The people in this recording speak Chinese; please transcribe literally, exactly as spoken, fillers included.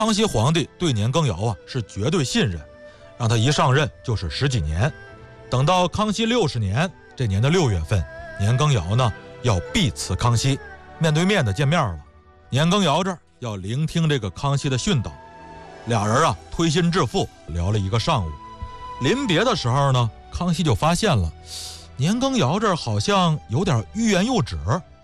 康熙皇帝对年羹尧啊是绝对信任，让他一上任就是十几年。等到康熙六十年这年的六月份，年羹尧呢要避辞康熙，面对面的见面了。年羹尧这儿要聆听这个康熙的训导，俩人啊推心置腹聊了一个上午。临别的时候呢，康熙就发现了年羹尧这儿好像有点欲言又止，